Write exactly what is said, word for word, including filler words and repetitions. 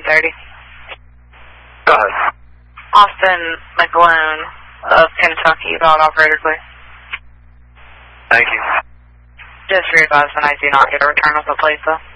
thirty. Go ahead. Austin McGloon of Kentucky, about operator clear. Thank you. Just realize when I do not get a return of the plate, though.